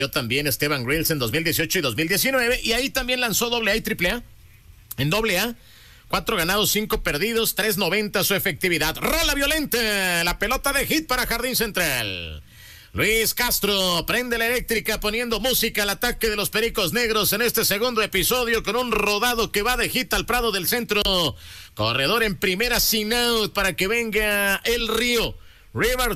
también Esteban Grills en 2018 y 2019, y ahí también lanzó AA y AAA. En AA, 4 ganados, 5 perdidos, 3.90 su efectividad. Rola violenta, la pelota de hit para Jardín Central. Luis Castro prende la eléctrica poniendo música al ataque de los Pericos Negros en este segundo episodio con un rodado que va de hit al Prado del Centro. Corredor en primera sin out para que venga el Río. River